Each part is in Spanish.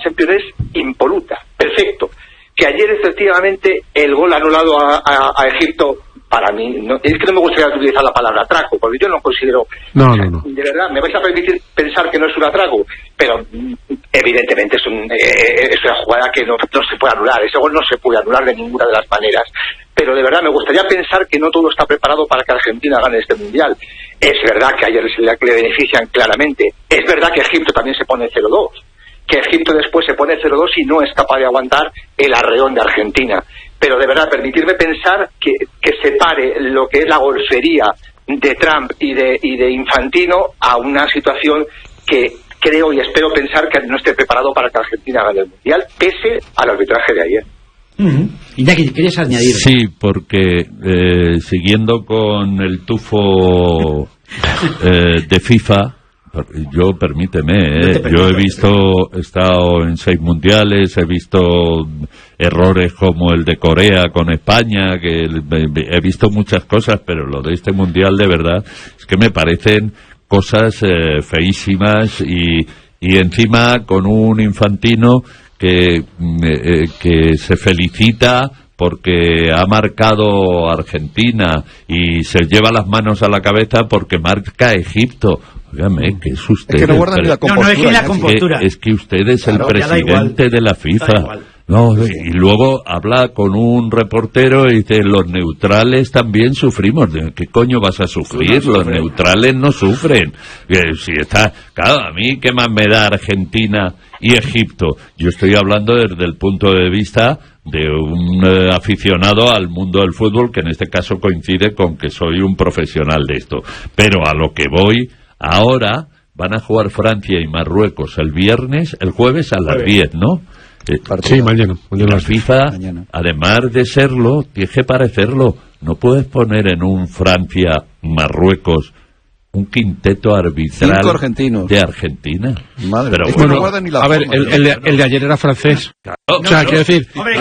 Champions es impoluta, perfecto. Que ayer efectivamente el gol anulado a Egipto, para mí, es que no me gustaría utilizar la palabra atraco, porque yo no considero... No. De verdad, me vais a permitir pensar que no es un atraco, pero evidentemente es una jugada que no se puede anular, ese gol no se puede anular de ninguna de las maneras. Pero de verdad me gustaría pensar que no todo está preparado para que Argentina gane este Mundial. Es verdad que ayer le benefician claramente, es verdad que Egipto también se pone 0-2, que Egipto después se pone 0-2 y no es capaz de aguantar el arreón de Argentina. Pero de verdad, permitirme pensar que separe lo que es la golfería de Trump y de Infantino a una situación que creo y espero pensar que no esté preparado para que Argentina gane el Mundial, pese al arbitraje de ayer. Iñaki, ¿querías añadir? Sí, porque siguiendo con el tufo de FIFA, permíteme, yo he estado en 6 mundiales, he visto errores como el de Corea con España, que he visto muchas cosas, pero lo de este mundial de verdad es que me parecen cosas feísimas y encima con un Infantino que se felicita porque ha marcado Argentina y se lleva las manos a la cabeza porque marca Egipto. Óigame, que es usted... Es que no guardan ni la compostura. No, es que la compostura. Es que usted es el presidente de la FIFA. No, y luego habla con un reportero y dice, los neutrales también sufrimos. ¿Qué coño vas a sufrir? Los neutrales no sufren. Si está, claro, a mí qué más me da Argentina y Egipto. Yo estoy hablando desde el punto de vista de un aficionado al mundo del fútbol, que en este caso coincide con que soy un profesional de esto. Pero a lo que voy, ahora van a jugar Francia y Marruecos el jueves a las 10, ¿no? Sí, mañana. La FIFA, además de serlo, tiene que parecerlo. No puedes poner en un Francia-Marruecos un quinteto arbitral de Argentina. Madre, pero bueno, no guardan ni la a ver, el de ayer era francés. Claro, o sea, quiero decir...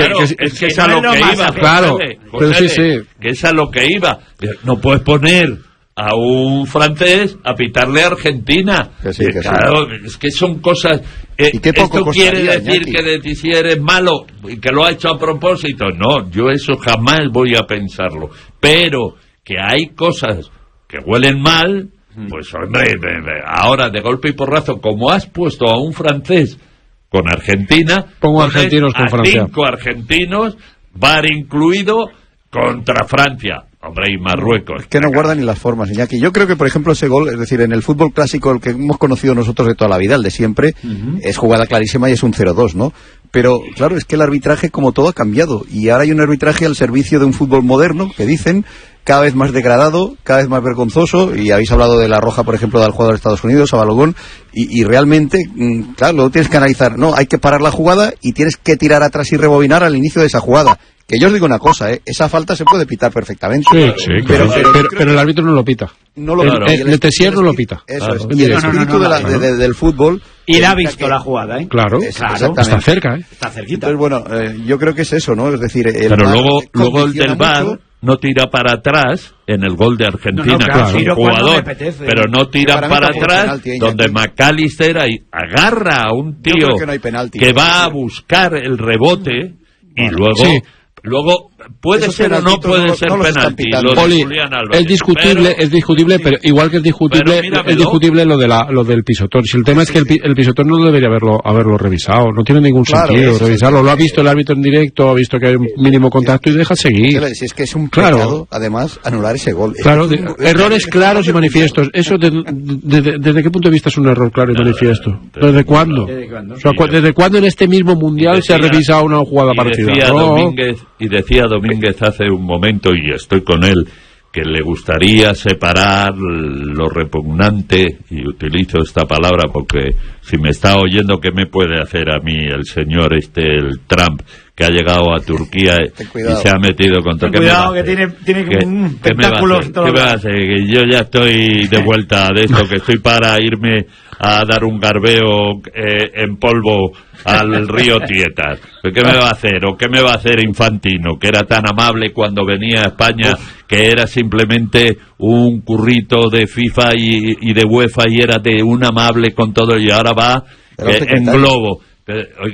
es que es a lo que iba. Claro, pero sí. Que es a lo que iba. No puedes poner a un francés a pitarle a Argentina. Claro, es que son cosas... ¿Esto quiere decir que de Tissier es malo y que lo ha hecho a propósito? No, yo eso jamás voy a pensarlo. Pero que hay cosas que huelen mal, pues hombre, ahora de golpe y porrazo, como has puesto a un francés con Argentina, pongo argentinos con Francia. 5 argentinos, VAR incluido, contra Francia. Hombre, y Marruecos. Es que no guardan ni las formas, Iñaki. Yo creo que, por ejemplo, ese gol, es decir, en el fútbol clásico, el que hemos conocido nosotros de toda la vida, el de siempre, es jugada clarísima y es un 0-2, ¿no? Pero, claro, es que el arbitraje, como todo, ha cambiado. Y ahora hay un arbitraje al servicio de un fútbol moderno, que dicen, cada vez más degradado, cada vez más vergonzoso, y habéis hablado de la roja, por ejemplo, del jugador de Estados Unidos, a Balogun, y realmente, claro, luego tienes que analizar, no, hay que parar la jugada y tienes que tirar atrás y rebobinar al inicio de esa jugada. Que yo os digo una cosa, esa falta se puede pitar perfectamente. Sí, pero el árbitro no lo pita. No lo pita. El Tissier no lo pita. Eso es. Y el espíritu del fútbol... Y la ha visto la jugada, ¿eh? Claro, está cerca, ¿eh? Está cerquita. Entonces, bueno, yo creo que es eso, ¿no? Es decir... Pero luego el del VAR no tira para atrás en el gol de Argentina, que es un jugador, pero no tira para atrás, donde McAllister agarra a un tío que va a buscar el rebote y luego... Sí. Luego, puede ser o no puede ser penalti. Poli, es discutible, pero igual que es discutible lo del pisotón. Si el tema es que el pisotón no debería haberlo revisado, no tiene ningún sentido revisarlo. Lo ha visto el árbitro en directo, ha visto que hay un mínimo contacto y deja seguir. Si es que es un pecado, además, anular ese gol. Claro, errores claros y manifiestos. Eso, ¿desde qué punto de vista es un error claro y manifiesto? ¿Desde cuándo? O sea, ¿desde cuándo en este mismo mundial se ha revisado una jugada parecida? Decía Domínguez hace un momento, y estoy con él, que le gustaría separar lo repugnante, y utilizo esta palabra porque si me está oyendo, ¿qué me puede hacer a mí el señor el Trump, que ha llegado a Turquía y se ha metido contra... Cuidado, que tiene tentáculos. ¿Qué me va a hacer? Que yo ya estoy de vuelta de esto, que estoy para irme a dar un garbeo en polvo al río Tietas. ¿Qué me va a hacer? ¿O qué me va a hacer Infantino, que era tan amable cuando venía a España, que era simplemente un currito de FIFA y de UEFA y era de un amable con todo, y ahora va en globo? Oiga,